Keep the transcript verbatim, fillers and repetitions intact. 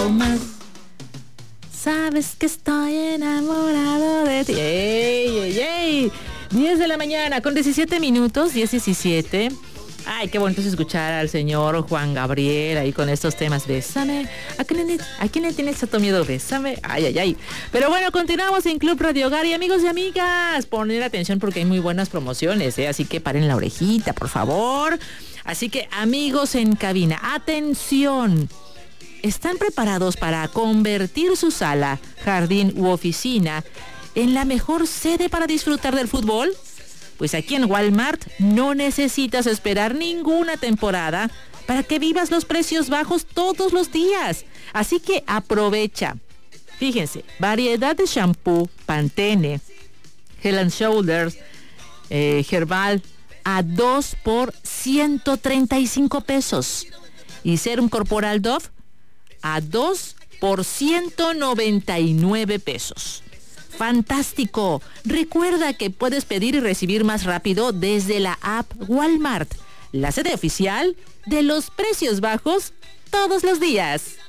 poco más. Sabes que estoy enamorado de ti. ¡Ey, ey, ey! diez de la mañana con diecisiete minutos, diez diecisiete. Ay, qué bonito es escuchar al señor Juan Gabriel ahí con estos temas. Bésame. ¿A quién le, a quién le tienes tanto miedo? Bésame. Ay, ay, ay. Pero bueno, continuamos en Club Radio Hogar. Y amigos y amigas, poner atención porque hay muy buenas promociones, ¿eh? Así que paren la orejita, por favor. Así que, amigos en cabina, atención. ¿Están preparados para convertir su sala, jardín u oficina en la mejor sede para disfrutar del fútbol? Pues aquí en Walmart no necesitas esperar ninguna temporada para que vivas los precios bajos todos los días. Así que aprovecha. Fíjense, variedad de shampoo, Pantene, Head and Shoulders, eh, Herbal, a dos por ciento treinta y cinco pesos. Y Serum Corporal Dove, a dos por ciento noventa y nueve pesos. ¡Fantástico! Recuerda que puedes pedir y recibir más rápido desde la app Walmart, la sede oficial de los precios bajos todos los días.